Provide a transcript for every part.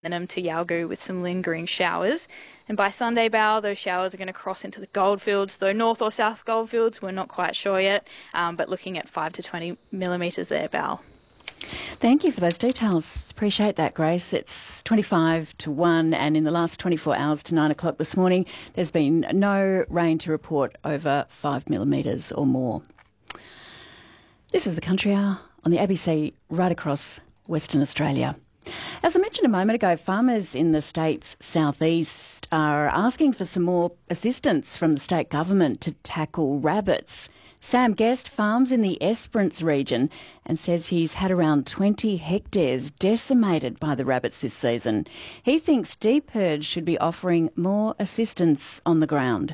Them to Yalgoo with some lingering showers. And by Sunday, Bal, those showers are going to cross into the goldfields, though north or south goldfields, we're not quite sure yet, but looking at 5 to 20 millimetres there, Bal. Thank you for those details. Appreciate that, Grace. It's 25 to 1, and in the last 24 hours to 9 o'clock this morning, there's been no rain to report over 5 millimetres or more. This is the Country Hour on the ABC right across Western Australia. As I mentioned a moment ago, farmers in the state's southeast are asking for some more assistance from the state government to tackle rabbits. Sam Guest farms in the Esperance region and says he's had around 20 hectares decimated by the rabbits this season. He thinks DPIRD should be offering more assistance on the ground.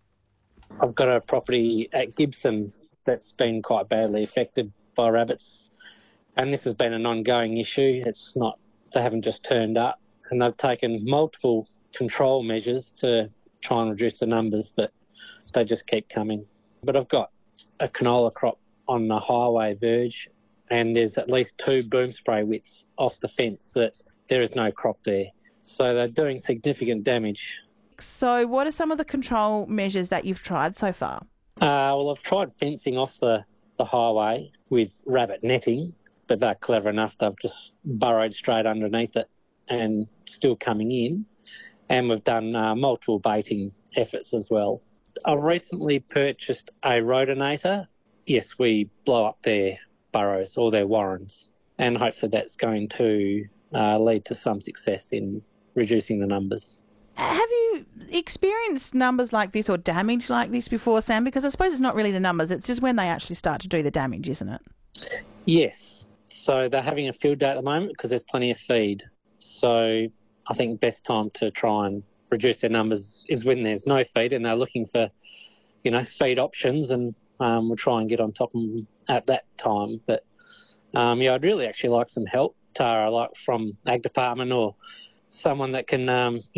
I've got a property at Gibson that's been quite badly affected by rabbits. And this has been an ongoing issue. They haven't just turned up, and they've taken multiple control measures to try and reduce the numbers, but they just keep coming. But I've got a canola crop on the highway verge, and there's at least 2 boom spray widths off the fence that there is no crop there. So they're doing significant damage. So what are some of the control measures that you've tried so far? Well, I've tried fencing off the highway with rabbit netting, but they're clever enough. They've just burrowed straight underneath it and still coming in. And we've done multiple baiting efforts as well. I've recently purchased a rhodinator. Yes, we blow up their burrows or their warrens, and hopefully that's going to lead to some success in reducing the numbers. Have you experienced numbers like this or damage like this before, Sam? Because I suppose it's not really the numbers, it's just when they actually start to do the damage, isn't it? Yes. So they're having a field day at the moment because there's plenty of feed. So I think best time to try and reduce their numbers is when there's no feed and they're looking for, feed options, and we'll try and get on top of them at that time. But, I'd really actually like some help, Tara, like from Ag Department or someone that can,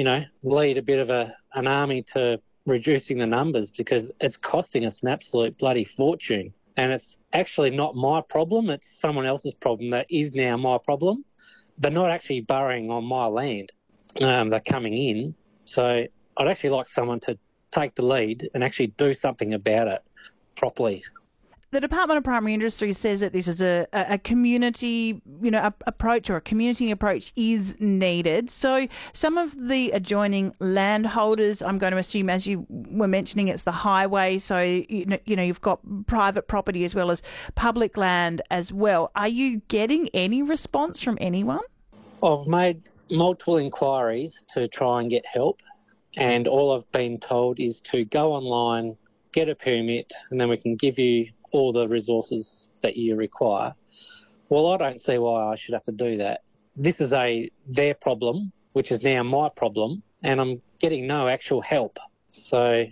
lead a bit of an army to reducing the numbers, because it's costing us an absolute bloody fortune. And it's actually not my problem, it's someone else's problem that is now my problem. They're not actually burrowing on my land. They're coming in. So I'd actually like someone to take the lead and actually do something about it properly. The Department of Primary Industries says that this is a community, approach, or a community approach is needed. So some of the adjoining landholders, I'm going to assume, as you were mentioning, it's the highway. So, you've got private property as well as public land as well. Are you getting any response from anyone? I've made multiple inquiries to try and get help, and all I've been told is to go online, get a permit, and then we can give you all the resources that you require. Well, I don't see why I should have to do that. This is their problem, which is now my problem, and I'm getting no actual help. So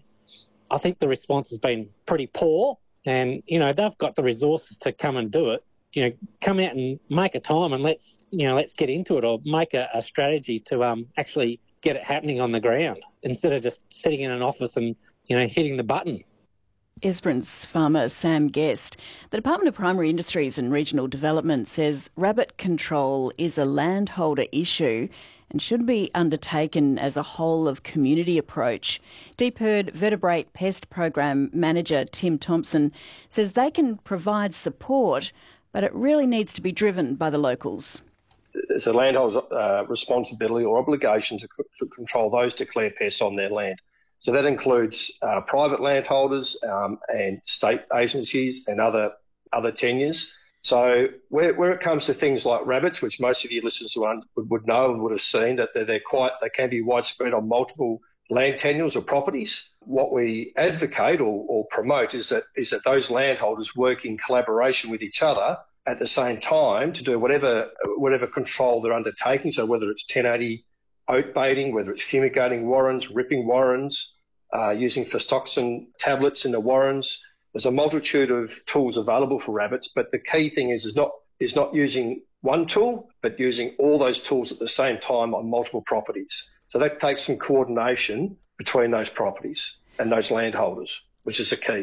I think the response has been pretty poor, and, they've got the resources to come and do it. Come out and make a time and let's get into it, or make a strategy to actually get it happening on the ground instead of just sitting in an office and, hitting the button. Esperance farmer Sam Guest. The Department of Primary Industries and Regional Development says rabbit control is a landholder issue and should be undertaken as a whole of community approach. DPIRD Vertebrate Pest Program Manager Tim Thompson says they can provide support, but it really needs to be driven by the locals. It's a landholder's responsibility or obligation to control those declared pests on their land. So that includes private landholders and state agencies and other tenures. So where it comes to things like rabbits, which most of your listeners would know and would have seen, that they can be widespread on multiple land tenures or properties. What we advocate or promote is that those landholders work in collaboration with each other at the same time to do whatever control they're undertaking. So whether it's 1080 oat baiting, whether it's fumigating warrens, ripping warrens, using Festoxin tablets in the warrens. There's a multitude of tools available for rabbits, but the key thing is not using one tool, but using all those tools at the same time on multiple properties. So that takes some coordination between those properties and those landholders, which is the key.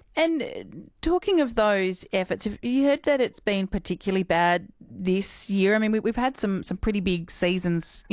And talking of those efforts, have you heard that it's been particularly bad this year? I mean, we've had some pretty big seasons